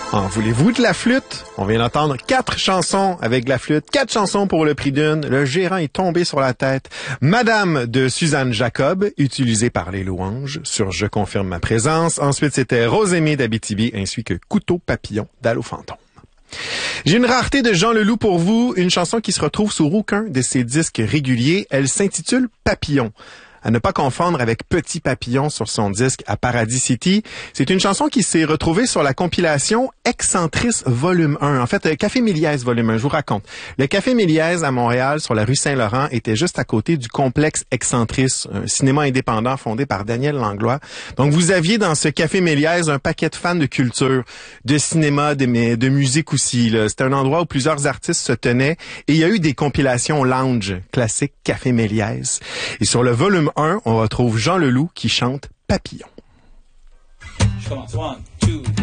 En voulez-vous de la flûte? On vient d'entendre 4 chansons avec de la flûte, 4 chansons pour le prix d'une. Le gérant est tombé sur la tête. Madame de Suzanne Jacob, utilisée par les louanges sur Je confirme ma présence. Ensuite, c'était Rosémie d'Abitibi ainsi que Couteau papillon d'Allô fantôme. J'ai une rareté de Jean Leloup pour vous, une chanson qui se retrouve sur aucun de ses disques réguliers. Elle s'intitule Papillon. À ne pas confondre avec Petit Papillon sur son disque à Paradis City. C'est une chanson qui s'est retrouvée sur la compilation Excentris Volume 1. En fait, Café Méliès Volume 1, je vous raconte. Le Café Méliès à Montréal, sur la rue Saint-Laurent, était juste à côté du complexe Excentris, un cinéma indépendant fondé par Daniel Langlois. Donc, vous aviez dans ce Café Méliès un paquet de fans de culture, de cinéma, de musique aussi. C'était un endroit où plusieurs artistes se tenaient et il y a eu des compilations lounge classiques Café Méliès. Et sur le volume 1, on retrouve Jean Leloup qui chante Papillon. Je commence. 1, 2,